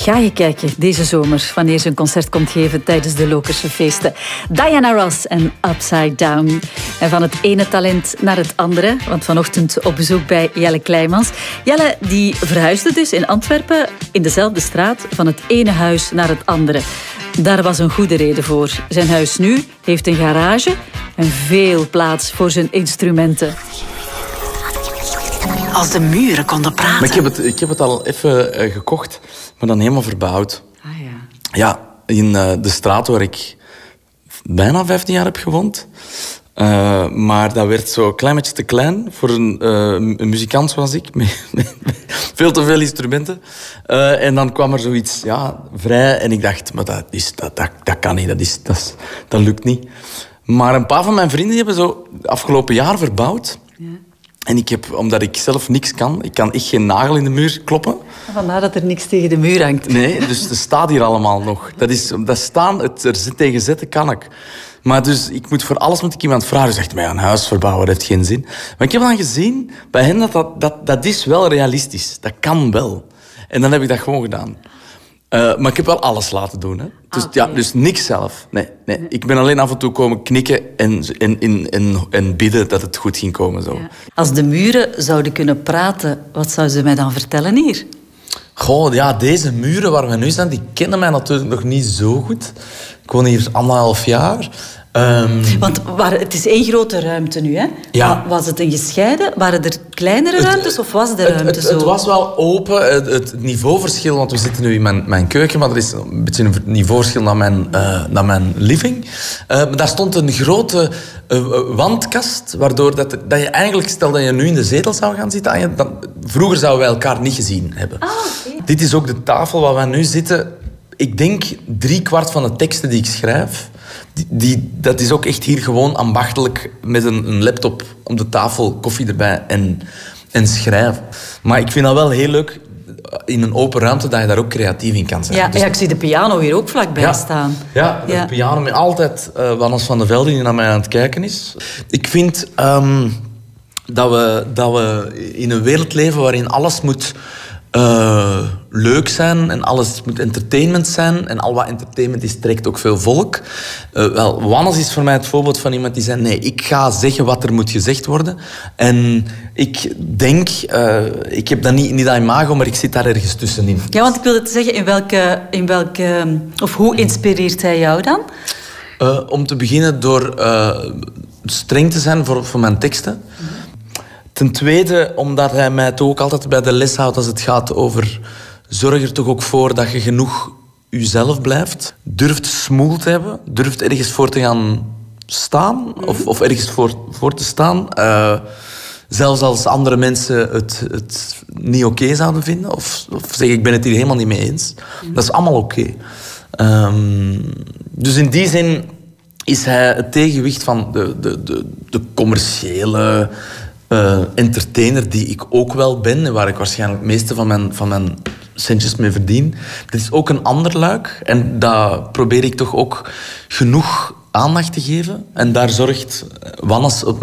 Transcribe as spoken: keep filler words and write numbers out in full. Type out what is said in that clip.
Ga je kijken deze zomer wanneer ze een concert komt geven tijdens de Lokerse feesten. Diana Ross en Upside Down. En van het ene talent naar het andere, want vanochtend op bezoek bij Jelle Kleijmans. Jelle die verhuisde dus in Antwerpen in dezelfde straat van het ene huis naar het andere. Daar was een goede reden voor. Zijn huis nu heeft een garage en veel plaats voor zijn instrumenten. Als de muren konden praten. Maar ik heb het, ik heb het al even uh, gekocht, maar dan helemaal verbouwd. Ah ja. Ja, in uh, de straat waar ik bijna vijftien jaar heb gewoond. Uh, maar dat werd zo een klein beetje te klein voor een, uh, een muzikant zoals ik. Met, met veel te veel instrumenten. Uh, en dan kwam er zoiets ja, vrij. En ik dacht, maar dat, is, dat, dat, dat kan niet. Dat, is, dat, is, dat lukt niet. Maar een paar van mijn vrienden hebben zo afgelopen jaar verbouwd. Ja. En ik heb, omdat ik zelf niks kan, ik kan echt geen nagel in de muur kloppen. Vandaar dat er niks tegen de muur hangt. Nee, dus het staat hier allemaal nog. Dat is, dat staan, het er tegen zetten kan ik. Maar dus, ik moet voor alles moet ik iemand vragen. Dus zegt mij, een huis verbouwen, dat heeft geen zin. Maar ik heb dan gezien, bij hen, dat, dat, dat, dat is wel realistisch. Dat kan wel. En dan heb ik dat gewoon gedaan. Uh, maar ik heb wel alles laten doen. Hè. Dus, ah, okay. ja, dus niks zelf. Nee, nee. Nee. Ik ben alleen af en toe komen knikken en, en, en, en, en bidden dat het goed ging komen. Zo. Ja. Als de muren zouden kunnen praten, wat zouden ze mij dan vertellen hier? Goh, ja, deze muren waar we nu zijn, die kennen mij natuurlijk nog niet zo goed. Ik woon hier anderhalf jaar. Um... Want waar, het is één grote ruimte nu, hè? Ja. Was het een gescheiden? Waren er kleinere het, ruimtes of was de ruimte het, het, zo? Het was wel open. Het, het niveauverschil, want we zitten nu in mijn, mijn keuken, maar er is een beetje een niveauverschil naar mijn, uh, naar mijn living. Uh, maar daar stond een grote uh, wandkast, waardoor dat, dat je eigenlijk, stel dat je nu in de zetel zou gaan zitten, je, dan, vroeger zouden wij elkaar niet gezien hebben. Ah, okay. Dit is ook de tafel waar wij nu zitten. Ik denk drie kwart van de teksten die ik schrijf, Die, die, dat is ook echt hier gewoon ambachtelijk met een, een laptop op de tafel, koffie erbij en, en schrijven. Maar ik vind dat wel heel leuk in een open ruimte dat je daar ook creatief in kan zijn. Ja, dus, ja ik zie de piano hier ook vlakbij ja, staan. Ja, de ja. piano met altijd uh, Wannes van de Velde die naar mij aan het kijken is. Ik vind um, dat, we, dat we in een wereld leven waarin alles moet Uh, leuk zijn en alles moet entertainment zijn. En al wat entertainment is, trekt ook veel volk. Uh, wel, Wannes is voor mij het voorbeeld van iemand die zei, nee, ik ga zeggen wat er moet gezegd worden. En ik denk, uh, ik heb dat niet, niet dat imago, maar ik zit daar ergens tussenin. Ja, want ik wilde te zeggen, in welke, in welke, of hoe inspireert hij jou dan? Uh, om te beginnen door uh, streng te zijn voor, voor mijn teksten. Mm-hmm. Ten tweede, omdat hij mij toch ook altijd bij de les houdt als het gaat over... Zorg er toch ook voor dat je genoeg jezelf blijft. Durft smoel te hebben. Durft ergens voor te gaan staan. Mm-hmm. Of, of ergens voor, voor te staan. Uh, zelfs als andere mensen het, het niet oké okay zouden vinden. Of, of zeggen, ik ben het hier helemaal niet mee eens. Mm-hmm. Dat is allemaal oké. Okay. Um, dus in die zin is hij het tegenwicht van de, de, de, de commerciële... Uh, entertainer die ik ook wel ben en waar ik waarschijnlijk het meeste van mijn, van mijn centjes mee verdien. Dit is ook een ander luik en daar probeer ik toch ook genoeg aandacht te geven. En daar zorgt Wannes op